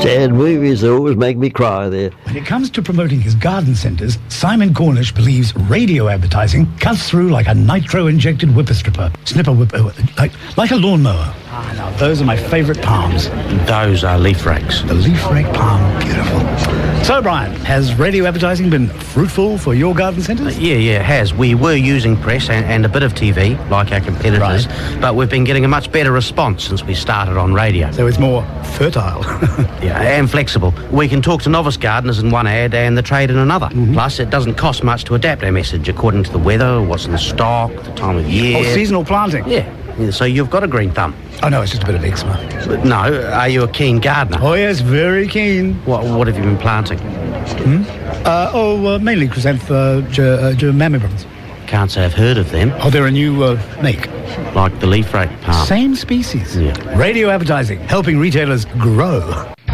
Sad movies always make me cry there. When it comes to promoting his garden centres, Simon Cornish believes radio advertising cuts through like a nitro-injected whipper-stripper. Like a lawnmower. Ah, now those are my favourite palms. Those are leaf rakes. The leaf rake palm, beautiful. So, Brian, has radio advertising been fruitful for your garden centres? Yeah, it has. We were using press and a bit of TV, like our competitors, but we've been getting a much better response since we started on radio. So it's more fertile. Yeah, and flexible. We can talk to novice gardeners in one ad and the trade in another. Plus, it doesn't cost much to adapt our message according to the weather, what's in the stock, the time of year. Oh, seasonal planting? Yeah, so you've got a green thumb. Oh, no, it's just a bit of eczema. But no, are you a keen gardener? Oh, yes, very keen. What have you been planting? Mainly chrysanthemum geraniums. Can't say I've heard of them. Oh, they're a new make. Like the leaf rake palm. Same species. Yeah. Radio advertising, helping retailers grow.